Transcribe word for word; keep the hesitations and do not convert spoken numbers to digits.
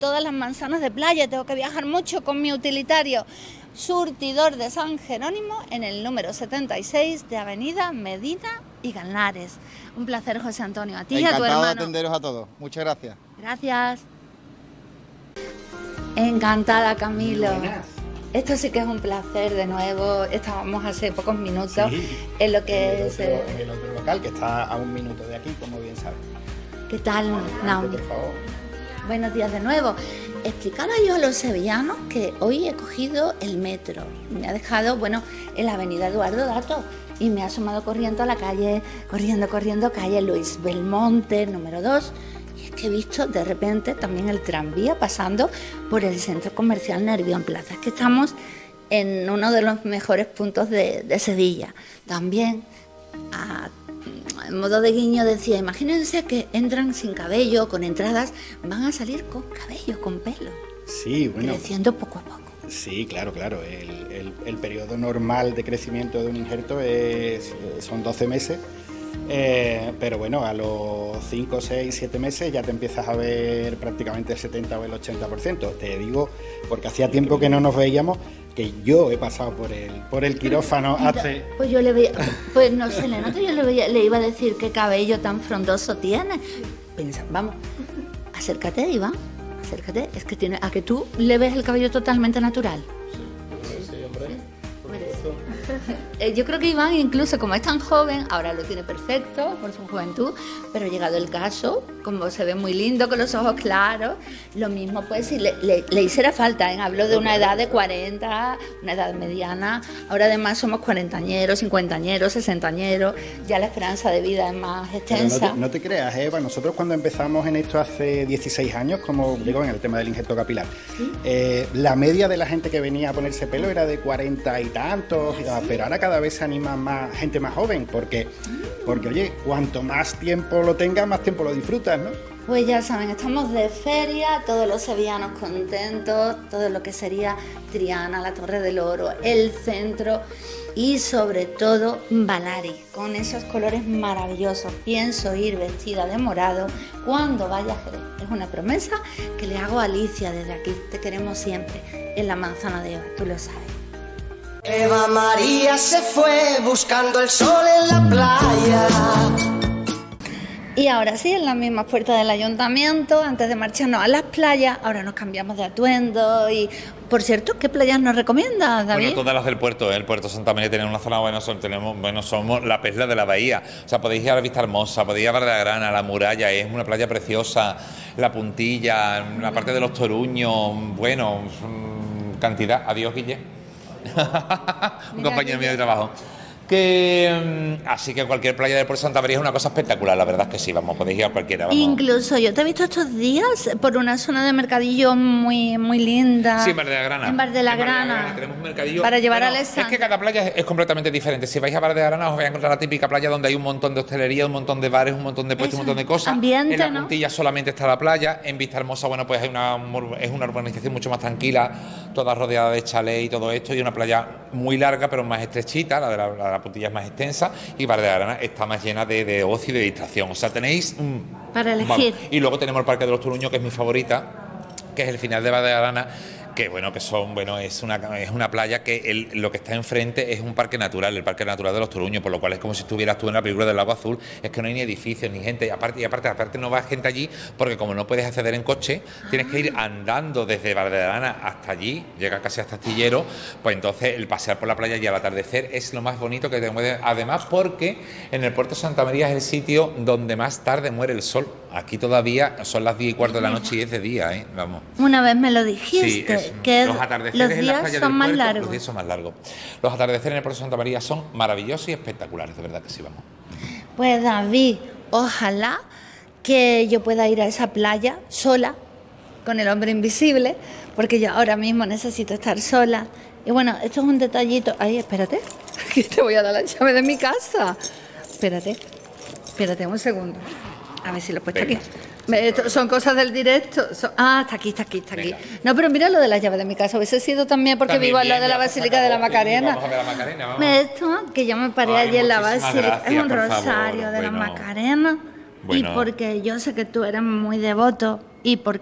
todas las manzanas de playa, tengo que viajar mucho con mi utilitario. Surtidor de San Jerónimo en el número setenta y seis de Avenida Medina y Galnares. Un placer, José Antonio, a ti y a tu hermano. Encantado de atenderos a todos. Muchas gracias. Gracias. Encantada, Camilo. Buenas. Esto sí que es un placer de nuevo. Estábamos hace pocos minutos Sí, en lo que en el es... otro, en el otro local, que está a un minuto de aquí, como bien sabes. ¿Qué tal, Naomi? Por favor. Buenos días de nuevo. Explicaba yo a los sevillanos que hoy he cogido el metro. Me ha dejado, bueno, en la avenida Eduardo Dato y me ha asomado corriendo a la calle, corriendo, corriendo, calle Luis Belmonte, número dos. Y es que he visto de repente también el tranvía pasando por el centro comercial Nervión Plaza. Es que estamos en uno de los mejores puntos de, de Sevilla. También, a en modo de guiño, decía, imagínense que entran sin cabello, con entradas, van a salir con cabello, con pelo, Sí, bueno. creciendo poco a poco. Sí, claro, claro. El, el, el periodo normal de crecimiento de un injerto es, son doce meses, eh, pero bueno, a los cinco, seis, siete meses ya te empiezas a ver prácticamente el setenta o el ochenta por ciento. Te digo, porque hacía tiempo que no nos veíamos, que yo he pasado por el, por el quirófano hace... Pues yo le veía, pues no sé, le noto, yo le, veía, le iba a decir qué cabello tan frondoso tiene. Pensa, vamos, acércate, Iván, acércate, es que tiene, a que tú le ves el cabello totalmente natural. Eh, Yo creo que Iván, incluso como es tan joven, ahora lo tiene perfecto por su juventud, pero llegado el caso, como se ve muy lindo, con los ojos claros, lo mismo pues si le, le, le hiciera falta, ¿eh? Hablo de una edad de cuarenta, una edad mediana, ahora además somos cuarentañeros, cincuentañeros, sesentañeros, ya la esperanza de vida es más Pero extensa. no, te, no te creas, Eva, nosotros cuando empezamos en esto hace dieciséis años, como digo, en el tema del injerto capilar, ¿Sí? eh, la media de la gente que venía a ponerse pelo era de cuarenta y tantos, y demás, pero ahora cada vez se anima más gente más joven, porque, porque oye, cuanto más tiempo lo tengas, más tiempo lo disfrutas, ¿no? Pues ya saben, estamos de feria, todos los sevillanos contentos, todo lo que sería Triana, la Torre del Oro, el centro y sobre todo Balari, con esos colores maravillosos. Pienso ir vestida de morado cuando vaya a Jerez. Es una promesa que le hago a Alicia desde aquí. Te queremos siempre en la Manzana de Eva, tú lo sabes. Eva María se fue buscando el sol en la playa. Y ahora sí, en las mismas puertas del ayuntamiento, antes de marcharnos a las playas, ahora nos cambiamos de atuendo y, por cierto, ¿qué playas nos recomiendas, David? Bueno, todas las del puerto, ¿eh? El puerto Santa María tiene una zona buena, son, tenemos, bueno, somos la perla de la bahía, o sea, podéis ir a la Vista Hermosa, podéis ir a Bardegrana, la Muralla, es una playa preciosa, la Puntilla, la parte de los Toruños, bueno, cantidad, adiós, Guille. Un compañero mío de trabajo. Que, así que cualquier playa del puerto Santa María es una cosa espectacular, la verdad es que sí, vamos, podéis ir a cualquiera. Vamos. Incluso yo te he visto estos días por una zona de mercadillo muy muy linda. Sí, en Bar de la Grana. En Bar de la En Bar de la Grana. Grana tenemos un mercadillo. Para llevar Bueno, a es Alessandra. que cada playa es, es completamente diferente. Si vais a Bar de la Grana os vais a encontrar la típica playa donde hay un montón de hostelería, un montón de bares, un montón de puestos, Eso, un montón de cosas. ambiente, en la ¿no? Puntilla solamente está la playa. En Vista Hermosa, bueno, pues hay una, es una urbanización mucho más tranquila, toda rodeada de chalet y todo esto, y una playa muy larga pero más estrechita, la de la, la de la Puntilla es más extensa, y Bar de la Grana está más llena de, de ocio y de distracción. O sea, tenéis... Mm, Para elegir. vamos. Y luego tenemos el Parque de los Toruños, que es mi favorita, que es el final de Bar de la Grana, que bueno, que son, bueno, es una, es una playa que el, lo que está enfrente es un parque natural, el Parque Natural de los Toruños, por lo cual es como si estuvieras tú en la película del Lago Azul. Es que no hay ni edificios, ni gente, y aparte, y aparte, aparte no va gente allí, porque como no puedes acceder en coche, tienes que ir andando desde Bar de la Grana hasta allí, llega casi hasta Astillero, pues entonces el pasear por la playa y al atardecer es lo más bonito que te puede, además porque en el puerto Santa María es el sitio donde más tarde muere el sol. Aquí todavía son las diez y cuarto de la noche y es de día, ¿eh? Vamos. Una vez me lo Sí, dijiste, es- que los atardeceres los en las días playas son del más puerto, largos. Los días son más largos. Los atardeceres en el puerto Santa María son maravillosos y espectaculares, de verdad que sí, vamos. Pues David, ojalá que yo pueda ir a esa playa sola, con el hombre invisible, porque yo ahora mismo necesito estar sola. Y bueno, esto es un detallito. Ay, espérate, que te voy a dar la llave de mi casa. Espérate, espérate un segundo. A ver si lo he puesto aquí. Venga. Me- esto son cosas del directo. Son- ah, está aquí, está aquí, está aquí. Venga. No, pero mira lo de la llave de mi casa. Hubiese sido también porque También vivo al lado bien, de la ya, Basílica de la vamos, Macarena. Vamos a ver la Macarena, vamos. Me esto, que yo me paré Ay, allí en la muchísimas Basílica. Es gracias, un por favor, rosario de la bueno. Macarena. Y Bueno. porque yo sé que tú eres muy devoto y porque